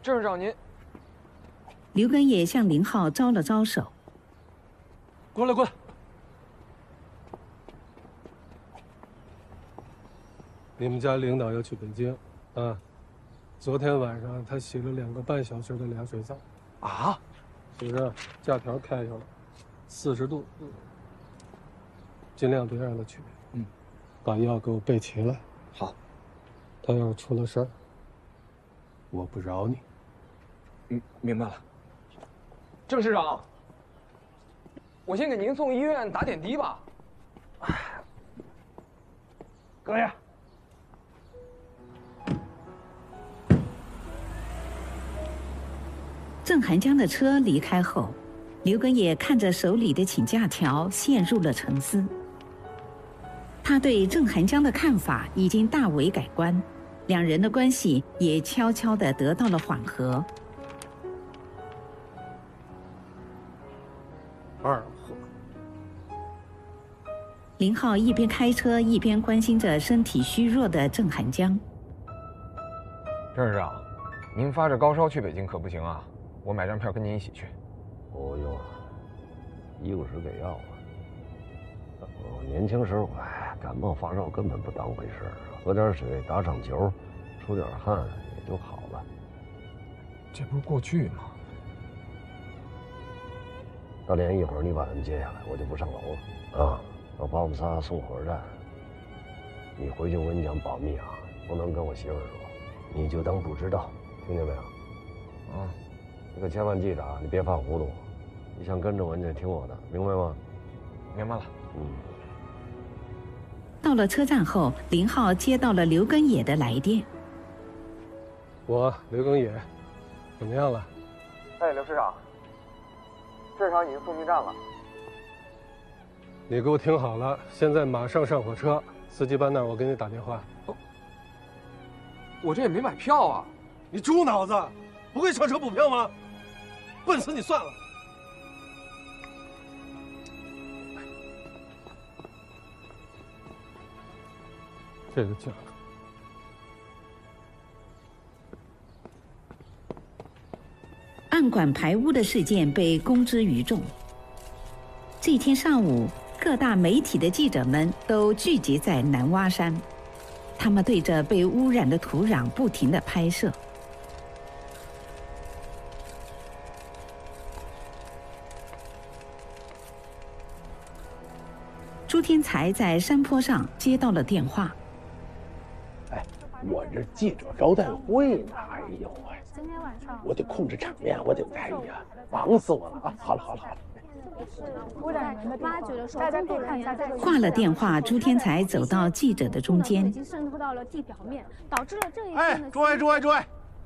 郑市长您。 刘根也向林浩招了招手。 过来，过来。 你们家领导要去北京，啊，昨天晚上他洗了2个半小时的凉水澡。 啊？ 是啊，假条开上了，40度，尽量别让他去。把药给我备齐了。 好。 他要是出了事儿，我不饶你。 明白了。 郑市长，我先给您送医院打点滴吧。 搁下。 郑寒江的车离开后，刘根也看着手里的请假条，陷入了沉思。他对郑寒江的看法已经大为改观，两人的关系也悄悄地得到了缓和。 二货。 林浩一边开车一边关心着身体虚弱的郑寒江。 郑市长，您发着高烧去北京可不行啊，我买张票跟您一起去。 不用，医务室给药了。我年轻时候，感冒发烧根本不当回事儿，喝点水，打场球，出点汗也就好了。 这不是过去吗？ 大连，一会儿你把他们接下来，我就不上楼了啊！我把我们仨送火车站。你回去我跟你讲保密啊，不能跟我媳妇儿说，你就当不知道，听见没有？ 啊， 你可千万记着啊，你别犯糊涂。你想跟着我，你得听我的，明白吗？ 明白了。 到了车站后，林浩接到了刘根野的来电。 我刘根野，怎么样了？ 哎，刘市长，郑市长已经送进站了。 你给我听好了，现在马上上火车，司机班那儿我给你打电话。 我这也没买票啊！ 你猪脑子，不会上车补票吗？笨死你算了。这个价格。 暗管排污的事件被公之于众。这天上午，各大媒体的记者们都聚集在南洼山，他们对着被污染的土壤不停地拍摄。朱天才在山坡上接到了电话。 哎，我这记者招待会呢，哎呦喂， 今天晚上我得控制场面，我得，哎呀，忙死我了啊！好了好了好了。 污染源的挖掘的时候，大家可以看一下这个。 挂了电话，朱天才走到记者的中间。 已经渗透到了地表面，导致了这一哎，诸位，诸位，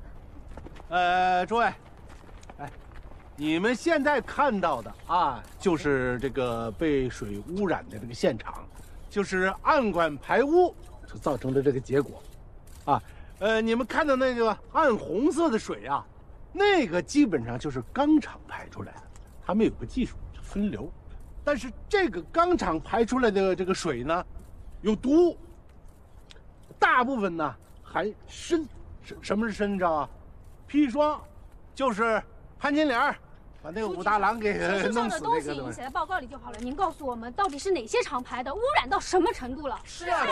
哎，你们现在看到的啊，就是这个被水污染的这个现场，就是暗管排污所造成的这个结果，啊，你们看到那个暗红色的水啊，那个基本上就是钢厂排出来的，他们有个技术叫分流，但是这个钢厂排出来的这个水呢，有毒，大部分呢含砷，什么是砷？你知道啊？砒霜，就是潘金莲把那个武大郎给弄死那个东西，你写在报告里就好了。您告诉我们，到底是哪些厂排的，污染到什么程度了？ 是啊，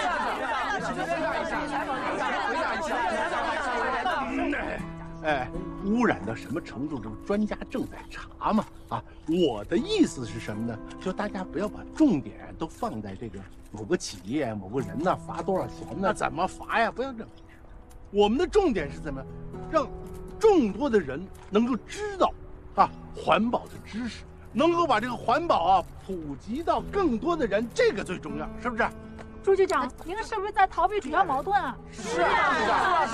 哎，污染到什么程度？这个专家正在查嘛。啊，我的意思是什么呢？就大家不要把重点都放在这个某个企业、某个人呢罚多少钱呢？怎么罚呀？不要这样。我们的重点是怎么让众多的人能够知道啊环保的知识，能够把这个环保啊普及到更多的人，这个最重要，是不是？ 朱局长，您是不是在逃避主要矛盾啊？ 是啊，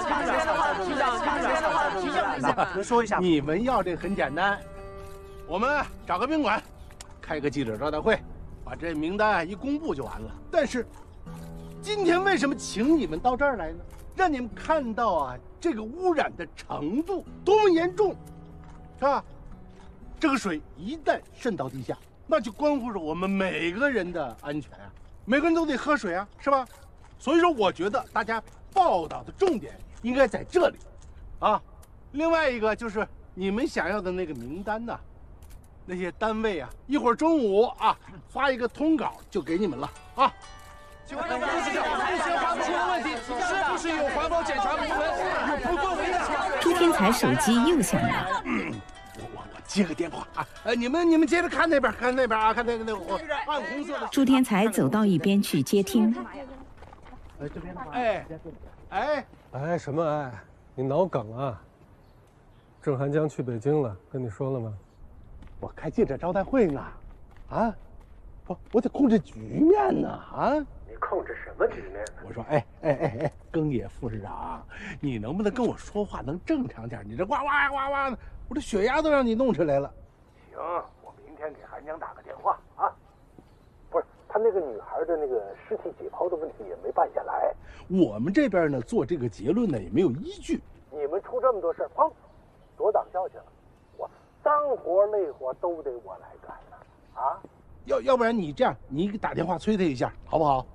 能说一下？ 你们要这很简单，我们找个宾馆，开个记者招待会，把这名单一公布就完了。但是今天为什么请你们到这儿来呢？让你们看到啊，这个污染的程度多么严重，是吧？这个水一旦渗到地下，那就关乎着我们每个人的安全啊，每个人都得喝水啊，是吧？所以说，我觉得大家报道的重点应该在这里，啊， 另外一个就是你们想要的那个名单呐，那些单位啊，一会儿中午啊发一个通稿就给你们了啊。 请问陆市长，目前环保出了问题，是不是有环保检查部门有不作为的？ 朱天才手机又响了。 我接个电话啊！你们接着看那边，看那边啊，看那个暗红色的。 朱天才走到一边去接听。 这边哎， 什么哎？你脑梗啊？郑寒江去北京了，跟你说了吗？ 我开记者招待会呢，啊，我得控制局面呢，啊。 你控制什么局面？ 我说，哎，庚野副市长，你能不能跟我说话能正常点？你这哇哇的，我这血压都让你弄出来了。 行，我明天给韩江打个电话啊。不是，他那个女孩的那个尸体解剖的问题也没办下来。 我们这边呢做这个结论呢也没有依据。 你们出这么多事儿，砰，躲挡消息了。我脏活累活都得我来干呢，啊？ 要不然你这样，你打电话催他一下，好不好？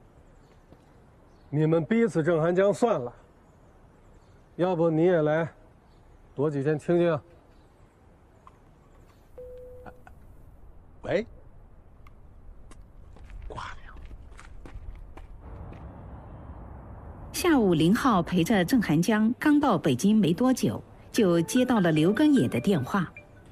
你们逼死郑寒江算了，要不你也来躲几天听听？ 喂，挂了。 下午，林浩陪着郑寒江刚到北京没多久，就接到了刘根野的电话。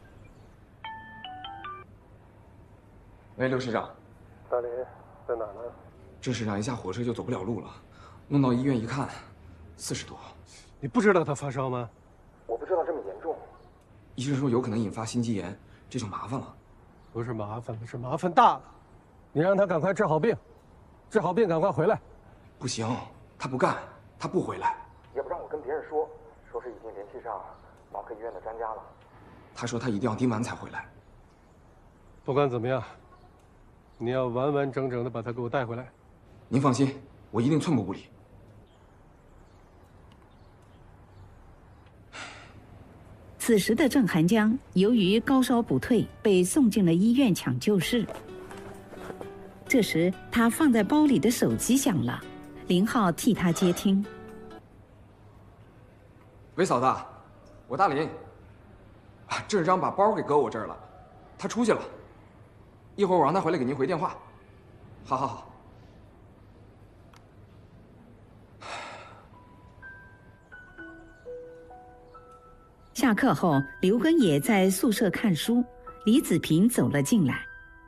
喂，刘市长。 大林，在哪呢？ 郑市长一下火车就走不了路了，弄到医院一看，40多。 你不知道他发烧吗？ 我不知道这么严重。 医生说有可能引发心肌炎，这就麻烦了。 不是麻烦了，是麻烦大了。你让他赶快治好病，治好病赶快回来。 不行，他不干，他不回来。 也不让我跟别人说是已经联系上脑科医院的专家了。 他说他一定要盯完才回来。 不管怎么样，你要完完整整的把他给我带回来。 您放心，我一定寸步不离。 此时的郑寒江由于高烧不退，被送进了医院抢救室。这时，他放在包里的手机响了，林浩替他接听。 喂，嫂子，我大林。郑市长把包给搁我这儿了，他出去了。一会儿我让他回来给您回电话。好。 下课后，刘根野在宿舍看书，李子平走了进来。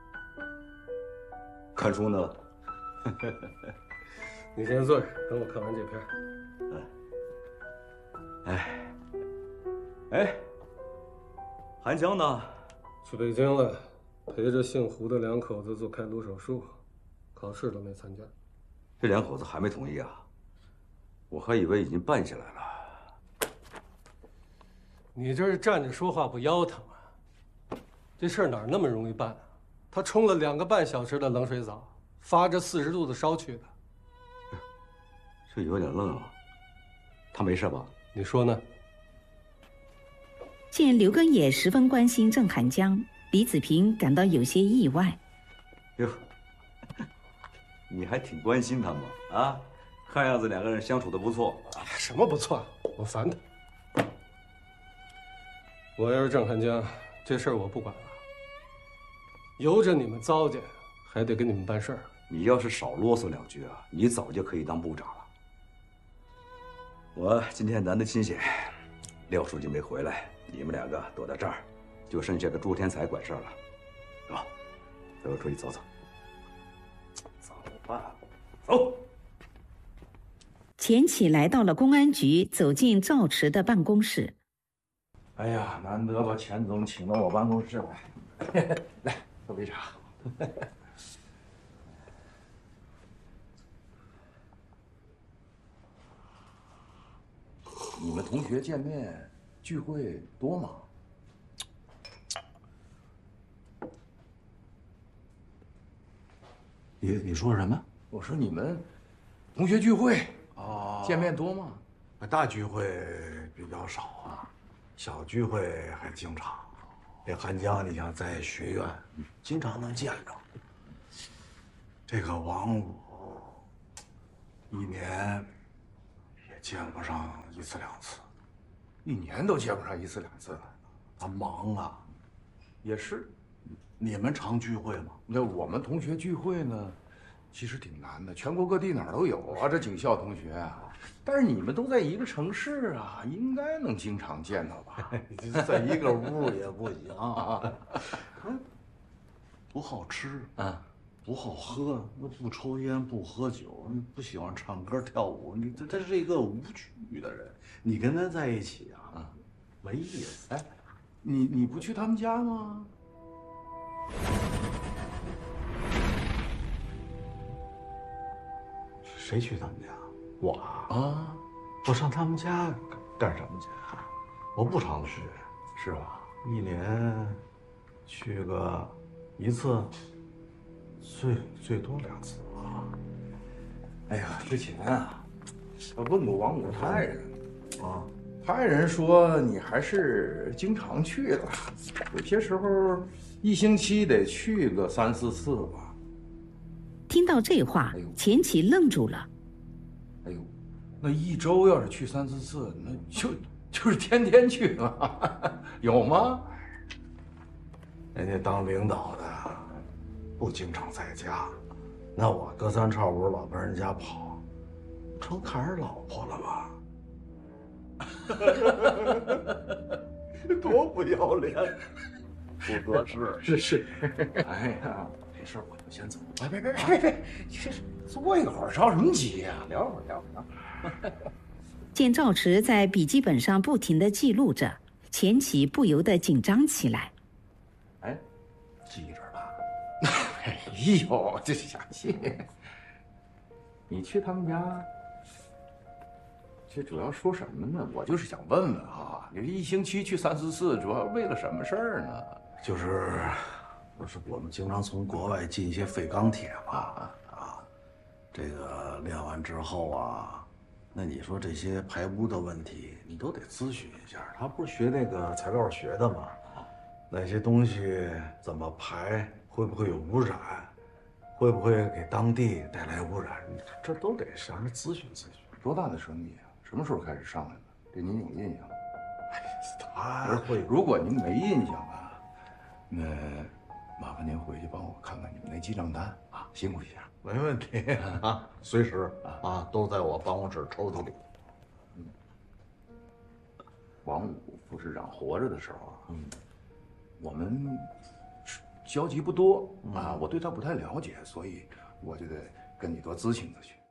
看书呢？ 你先坐着，等我看完这篇。 韩江呢？ 去北京了，陪着姓胡的两口子做开颅手术，考试都没参加。 这两口子还没同意啊？我还以为已经办下来了。 你这是站着说话不腰疼啊？这事儿哪那么容易办啊？他冲了2个半小时的冷水澡，发着40度的烧去的。 这有点愣啊。他没事吧？ 你说呢？ 见刘根野十分关心郑寒江，李子平感到有些意外。 哟，你还挺关心他嘛？啊，看样子2个人相处的不错。 什么不错？我烦他。我要是郑寒江，这事儿我不管了，由着你们糟践，还得给你们办事儿。 你要是少啰嗦2句啊，你早就可以当部长了。我今天难得清闲，廖书记没回来，你们2个躲在这儿，就剩下个朱天才管事儿了，是吧？陪我出去走走。走吧，走。 钱起来到了公安局，走进赵驰的办公室。 哎呀，难得把钱总请到我办公室来，来喝杯茶。你们同学见面聚会多吗？你说什么？我说你们同学聚会见面多吗？ 大聚会比较少啊，小聚会还经常。这韩江，你像在学院，经常能见着。这个王武，一年也见不上1次2次。 1年都见不上1次2次了。他忙啊。 也是， 你们常聚会吗？ 那我们同学聚会呢，其实挺难的，全国各地哪儿都有啊，这警校同学啊。但是你们都在一个城市啊，应该能经常见到吧？ 在一个屋也不行啊。他不好吃啊， 不好喝，不抽烟，不喝酒，不喜欢唱歌跳舞。他是一个无趣的人，你跟他在一起啊，没意思。 哎，你不去他们家吗？ 谁去他们家？我啊，我上他们家干什么去？我不常去， 是吧 ？1年去个1次，最多2次啊。 哎呀，之前啊，我问过王五太人啊， 太人说你还是经常去的，有些时候1星期得去个3、4次吧。 听到这话，钱启愣住了。 哎呦，那1周要是去3、4次，那就是天天去了，有吗？ 人家当领导的不经常在家，那我隔三差五老跟人家跑，成看人老婆了吧？多不要脸，不合适。 是。哎呀，没事，我就先走。别，坐一会儿，着什么急呀？聊会儿。 见赵驰在笔记本上不停地记录着，钱启不由得紧张起来。 哎， 记着呢。 哎呦，这是小气。你去他们家，这主要说什么呢？我就是想问问啊，你1星期去3、4次，主要为了什么事儿呢？ 就是我们经常从国外进一些废钢铁嘛，这个炼完之后啊，那你说这些排污的问题，你都得咨询一下。他不是学那个材料学的吗？那些东西怎么排，会不会有污染，会不会给当地带来污染，这都得向人咨询咨询。 多大的生意啊？什么时候开始上来的？对您有印象？ 他会， 如果您没印象啊，那麻烦您回去帮我看看你们那记账单啊，辛苦一下。 没问题啊，随时啊，都在我办公室抽屉里。 王五副市长活着的时候啊，我们交集不多啊，我对他不太了解，所以我就得跟你多咨询咨询。